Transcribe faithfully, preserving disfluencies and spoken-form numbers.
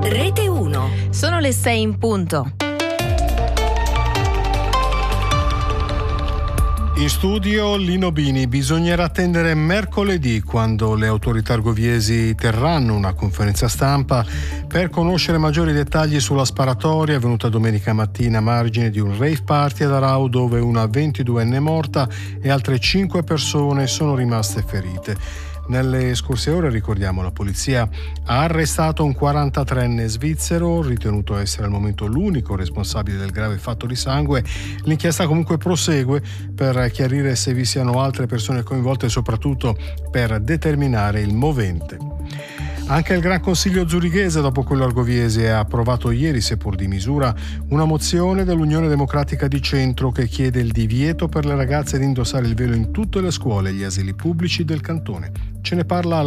Rete uno. Sono le sei in punto. In studio Lino Bini. Bisognerà attendere mercoledì, quando le autorità argoviesi terranno una conferenza stampa, per conoscere maggiori dettagli sulla sparatoria avvenuta domenica mattina a margine di un rave party ad Arau, dove una ventiduenne è morta e altre cinque persone sono rimaste ferite. Nelle scorse ore, ricordiamo, la polizia ha arrestato un quarantatreenne svizzero, ritenuto essere al momento l'unico responsabile del grave fatto di sangue. L'inchiesta comunque prosegue per chiarire se vi siano altre persone coinvolte e soprattutto per determinare il movente. Anche il Gran Consiglio zurighese, dopo quello argoviese, ha approvato ieri, seppur di misura, una mozione dell'Unione Democratica di Centro che chiede il divieto per le ragazze di indossare il velo in tutte le scuole e gli asili pubblici del cantone. Ce ne parla